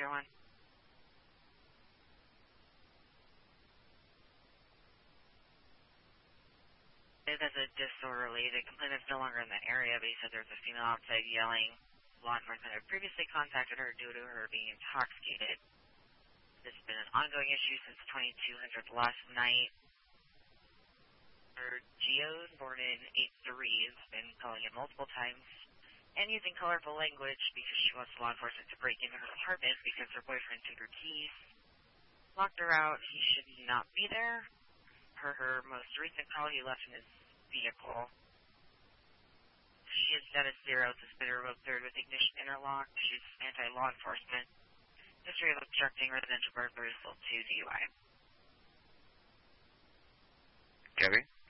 601. That's a disorderly. The complainant's no longer in the area, but he said there's a female outside yelling. Law enforcement had previously contacted her due to her being intoxicated. This has been an ongoing issue since 2200 last night. Her Geode, born in 83, has been calling in multiple times and using colorful language because she wants law enforcement to break into her apartment because her boyfriend took her keys, locked her out. He should not be there. Per her most recent call, he left in his vehicle. She is status 0, suspended revoked third with ignition interlock. She's anti-law enforcement. History of obstructing residential burglary, assault 2 DUI. Gabby?